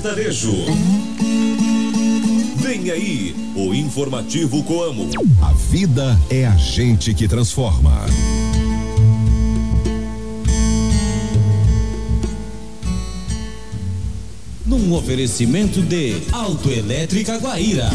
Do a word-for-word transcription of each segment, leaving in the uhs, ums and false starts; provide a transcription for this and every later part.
sertanejo. Vem aí, o Informativo Coamo. A vida é a gente que transforma. Num oferecimento de Autoelétrica Guaíra.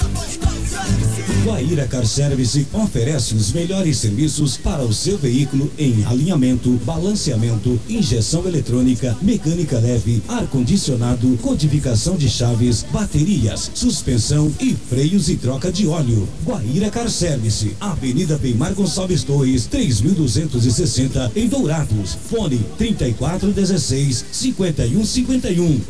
Guaíra Car Service oferece os melhores serviços para o seu veículo em alinhamento, balanceamento, injeção eletrônica, mecânica leve, ar-condicionado, codificação de chaves, baterias, suspensão e freios e troca de óleo. Guaíra Car Service, Avenida Beimar Gonçalves Torres, três mil duzentos e sessenta, em Dourados. Fone trinta e quatro dezesseis, cinquenta e um cinquenta e um.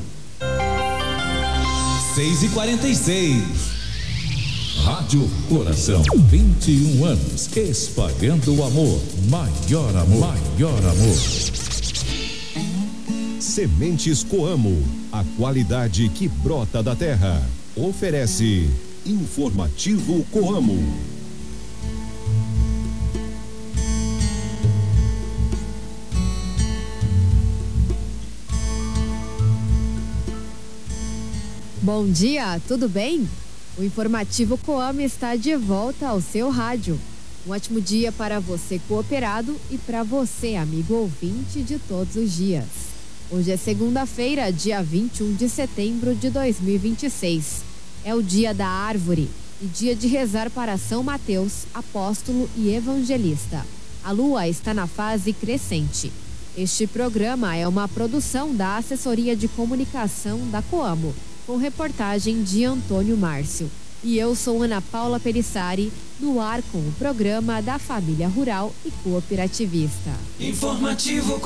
seis e quarenta e seis. Rádio Coração, vinte e um anos, espalhando o amor, maior amor, maior amor. Sementes Coamo, a qualidade que brota da terra. Oferece Informativo Coamo. Bom dia, tudo bem? O Informativo Coamo está de volta ao seu rádio. Um ótimo dia para você cooperado e para você, amigo ouvinte de todos os dias. Hoje é segunda-feira, dia vinte e um de setembro de dois mil e vinte e seis. É o dia da árvore e dia de rezar para São Mateus, apóstolo e evangelista. A lua está na fase crescente. Este programa é uma produção da Assessoria de Comunicação da Coamo, com reportagem de Antônio Márcio. E eu sou Ana Paula Pelissari, no ar com o programa da Família Rural e Cooperativista. Informativo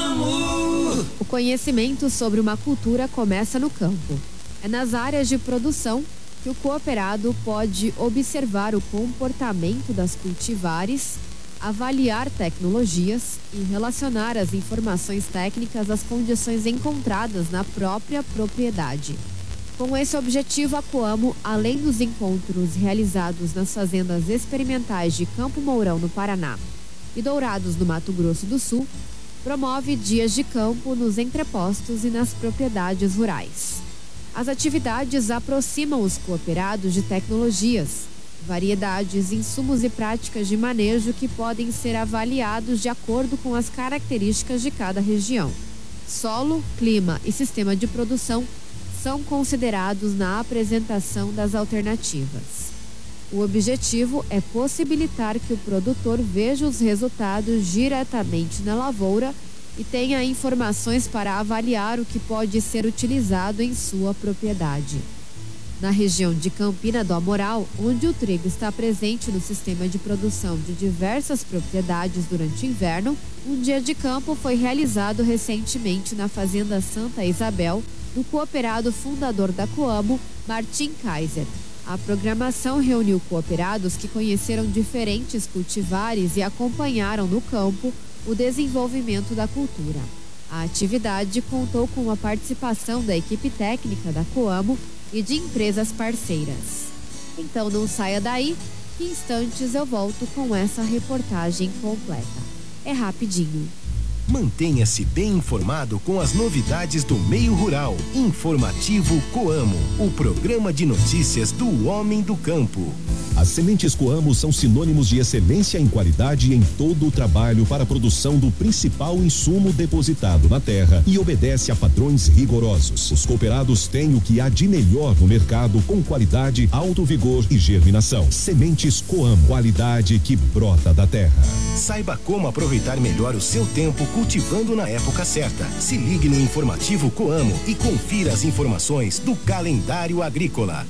Coamo. O conhecimento sobre uma cultura começa no campo. É nas áreas de produção que o cooperado pode observar o comportamento das cultivares, avaliar tecnologias e relacionar as informações técnicas às condições encontradas na própria propriedade. Com esse objetivo, a Coamo, além dos encontros realizados nas fazendas experimentais de Campo Mourão, no Paraná, e Dourados, no Mato Grosso do Sul, promove dias de campo nos entrepostos e nas propriedades rurais. As atividades aproximam os cooperados de tecnologias, variedades, insumos e práticas de manejo que podem ser avaliados de acordo com as características de cada região. Solo, clima e sistema de produção são considerados na apresentação das alternativas. O objetivo é possibilitar que o produtor veja os resultados diretamente na lavoura e tenha informações para avaliar o que pode ser utilizado em sua propriedade. Na região de Campina do Amoral, onde o trigo está presente no sistema de produção de diversas propriedades durante o inverno, um dia de campo foi realizado recentemente na Fazenda Santa Isabel, do cooperado fundador da Coamo, Martim Kaiser. A programação reuniu cooperados que conheceram diferentes cultivares e acompanharam no campo o desenvolvimento da cultura. A atividade contou com a participação da equipe técnica da Coamo e de empresas parceiras. Então não saia daí, que em instantes eu volto com essa reportagem completa. É rapidinho. Mantenha-se bem informado com as novidades do meio rural. Informativo Coamo, o programa de notícias do homem do campo. As sementes Coamo são sinônimos de excelência em qualidade em todo o trabalho para a produção do principal insumo depositado na terra e obedece a padrões rigorosos. Os cooperados têm o que há de melhor no mercado com qualidade, alto vigor e germinação. Sementes Coamo, qualidade que brota da terra. Saiba como aproveitar melhor o seu tempo cultivando na época certa. Se ligue no Informativo Coamo e confira as informações do calendário agrícola.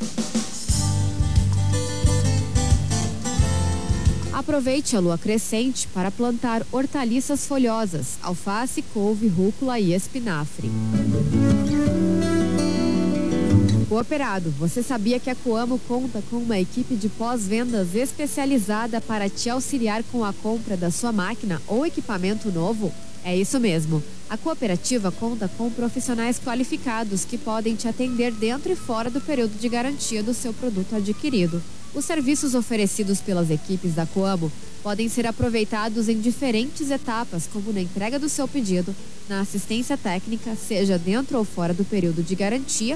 Aproveite a lua crescente para plantar hortaliças folhosas, alface, couve, rúcula e espinafre. Cooperado, você sabia que a Coamo conta com uma equipe de pós-vendas especializada para te auxiliar com a compra da sua máquina ou equipamento novo? É isso mesmo. A cooperativa conta com profissionais qualificados que podem te atender dentro e fora do período de garantia do seu produto adquirido. Os serviços oferecidos pelas equipes da Coamo podem ser aproveitados em diferentes etapas, como na entrega do seu pedido, na assistência técnica, seja dentro ou fora do período de garantia,